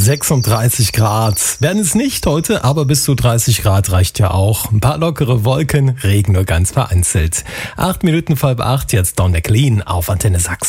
36 Grad. Werden es nicht heute, aber bis zu 30 Grad reicht ja auch. Ein paar lockere Wolken, Regen nur ganz vereinzelt. 8 Minuten vor halb 8, jetzt Don McLean auf Antenne Sachsen.